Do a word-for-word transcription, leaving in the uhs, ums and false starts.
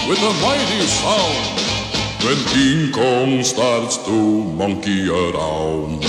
with a mighty sound when King Kong starts to monkey around.